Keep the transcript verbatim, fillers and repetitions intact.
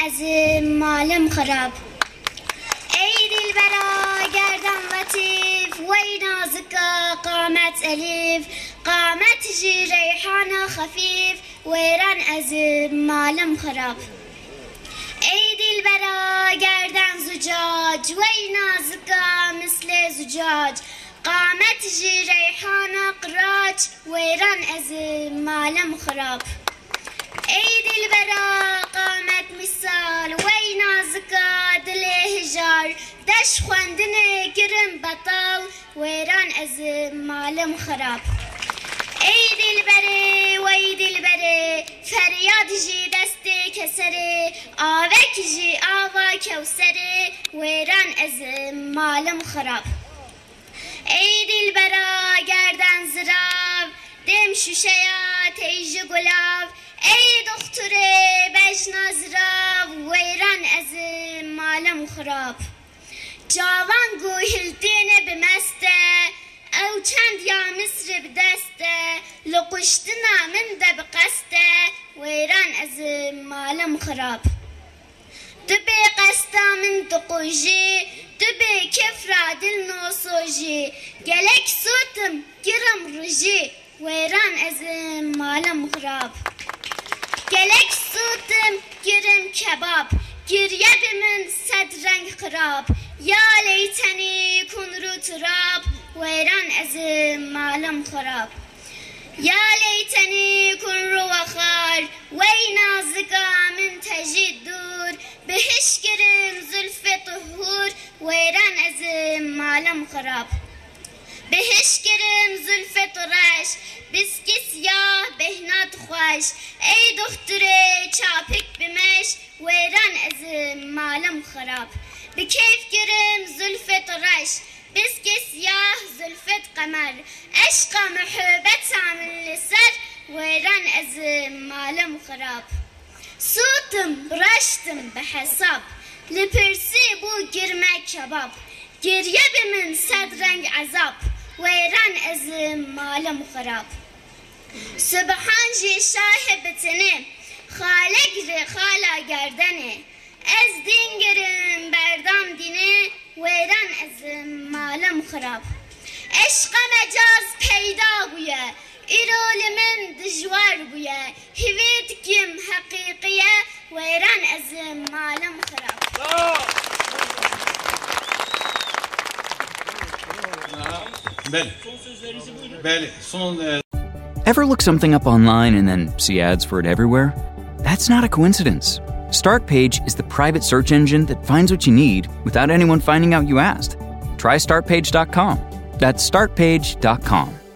از مالم خراب. ای دلبرا گردن لطیف وی نازکا قامت الیف، قامت جی ریحان خفیف ویران از مالم خراب. ای دلبرا گردن زجاج وی نازکا مثل زجاج، قامت جی ریحان قراج ویران از مالم خراب. ای دلبرا قامت مثال وی نازکا دل هجار، دش خواندن گرم بطال ویران از مالم خراب. ای دلبره وی دلبره فریاد جی دست کسره، آوک جی آوا کوسره ویران از مالم خراب. ای دلبرا گردن زراو دم شوشیا تیج گلاو، ای دختر بجنا زراو ویران از مالم خراب. جوان گوهلتین بمسته او چند یا مصر بدسته، لقشتنا من ده بقسته ویران از مالم خراب. دبی قستا من دقوجی دبی کفرا دل نوسوجی، گلک سوتم گرم رجی ویران از مالم خراب. گلک سوتم گرم کباب، گریه من صد رنگ خراب، یا لیتنی کن رو تراب ویران از مالم خراب. یا لیتنی کن رو وخار وی نازکا من تجید دور، بهش گرم زلف طهور ویران از مالم خراب. بهش گرم زلف طرش بسکی سیاه بهنات خوش، ای دختر چاپک بمش ویران از مالم خراب. بکیف گرم زلف طرش بسکی سیاه زلفت قمر، عشق محبت عامل لسر ویران از مالم خراب. صوتم برشتم بحساب لپرسی بو گرمه کباب، گریه بمن صد رنگ عذاب ویران از مالم خراب. سبحان جی شاه بتنه خالق ر خالا گردنه، از دین گرم بردام دینه ویران از مالم خراب. عشق مجاز پیدا بویه ایرول من دجوار بویه، هویت کم حقیقیه ویران از مالم خراب. بله بله son. Ever look something up online and then see ads for it everywhere? That's not a coincidence. StartPage is the private search engine that finds what you need without anyone finding out you asked. Try start page dot com. That's start page dot com.